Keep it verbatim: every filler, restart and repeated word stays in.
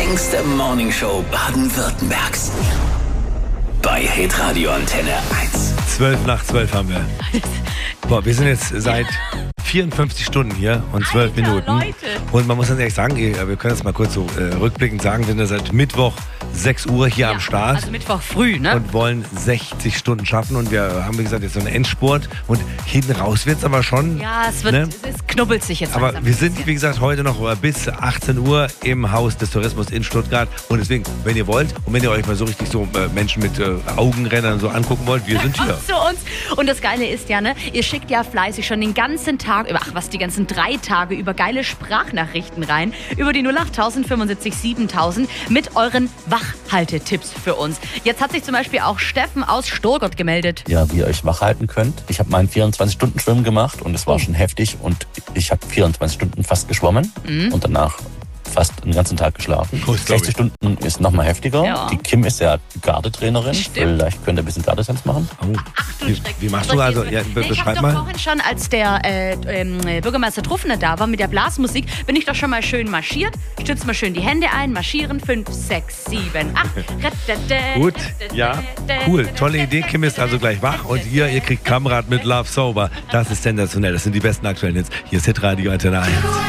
längste Morningshow Baden-Württembergs. Bei Hitradio Antenne eins. Zwölf nach zwölf haben wir. Boah, wir sind jetzt seit vierundfünfzig Stunden hier und zwölf Alter, Minuten. Leute. Und man muss ganz ehrlich sagen, wir können das mal kurz so äh, rückblickend sagen, wir sind ja seit Mittwoch sechs Uhr hier Ja, am Start. Also Mittwoch früh, ne? Und wollen sechzig Stunden schaffen und wir haben, wie gesagt, jetzt so einen Endspurt und hinten raus wird es aber schon. Ja, es wird, ne? es knubbelt sich jetzt Aber langsam wir ein sind, bisschen. wie gesagt, heute noch bis achtzehn Uhr im Haus des Tourismus in Stuttgart. Und deswegen, wenn ihr wollt und wenn ihr euch mal so richtig so äh, Menschen mit äh, Augenrändern so angucken wollt, wir sind hier. Kommt zu uns. Und das Geile ist ja, ne, ihr schickt ja fleißig schon den ganzen Tag, ach was, die ganzen drei Tage über geile Sprachnachrichten rein, über die null acht tausend fünfundsiebzig siebentausend mit euren Wachhaltetipps für uns. Jetzt hat sich zum Beispiel auch Steffen aus Stuttgart gemeldet. Ja, wie ihr euch wach halten könnt. Ich habe meinen vierundzwanzig-Stunden-Schwimmen gemacht und es war Oh. schon heftig und ich habe vierundzwanzig Stunden fast geschwommen Mhm. und danach fast den ganzen Tag geschlafen. Oh, das glaub sechzig Stunden ist noch mal heftiger. Ja. Die Kim ist ja Gardetrainerin. Stimmt. Vielleicht könnt ihr ein bisschen Gardetanz machen. Oh. Ach du Wie, Schreck. wie machst Soll du ich also? jetzt- Ja, Nee, be ich habe beschreib doch mal. vorhin schon, als der äh, ähm, Bürgermeister Truffner da war mit der Blasmusik, bin ich doch schon mal schön marschiert. Stützt mal schön die Hände ein, marschieren. Fünf, sechs, sieben, acht. Gut, ja, cool. Tolle Idee. Kim ist also gleich wach und ihr, ihr kriegt Kamerad mit Love Sober. Das ist sensationell. Das sind die besten aktuellen Hits. Hier ist Hitradio Antenne eins.